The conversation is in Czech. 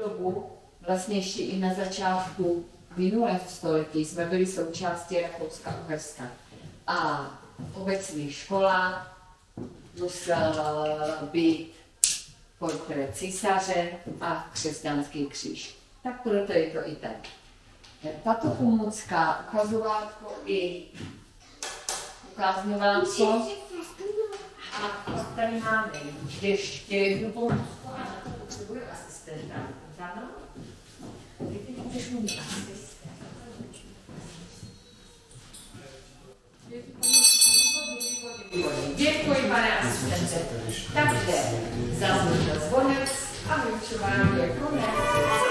dobu, vlastně ještě i na začátku minulého století, jsme byli součástí Rakouska-Uherska. A obecní škola musela být portrét císaře a křesťanský kříž. Tak proto je to i tak. Tato pomůcka, ukazovátko i ukázňovátko. A pak tady máme ještě jednu pomůcku a na to potřebuje asistenta. Ano? Teď můžeš mít asistent. Děkuji, pane asistente. Takže zazvonil zvonec a vyučování je konec.